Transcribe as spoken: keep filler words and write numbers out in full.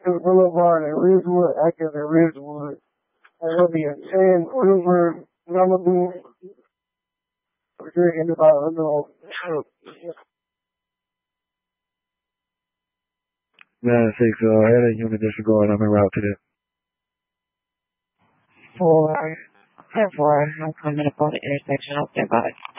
Boulevard and Ridgewood, Atkins and Ridgewood. And it'll be a ten over Malibu. We're in about a little. nine six, uh, had a unit disregard. I'm en route to that. Four, ten four, I'm coming up on the intersection. I'll stand by.